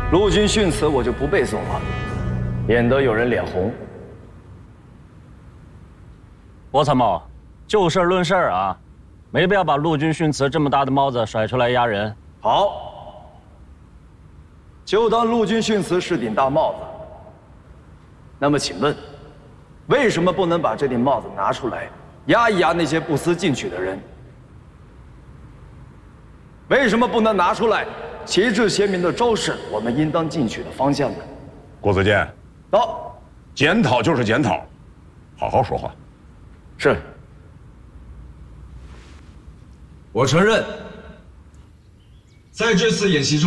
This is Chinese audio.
陆军训词我就不背诵了，免得有人脸红。 郭参谋，就事论事啊，没必要把陆军训词这么大的帽子甩出来压人。 好，就当陆军训词是顶大帽子。那么请问，为什么不能把这顶帽子拿出来，压一压那些不思进取的人？为什么不能拿出来，旗帜鲜明地昭示我们应当进取的方向呢？ 郭子健， 到， 检讨就是检讨，好好说话。 是。 我承认，在这次演习中。